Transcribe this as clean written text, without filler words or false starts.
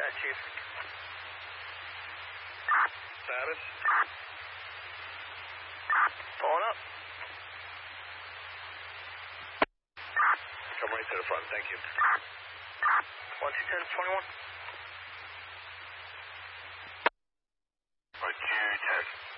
that, Chief. Status? Pulling up. Come right to the front, thank you. 1210, 21.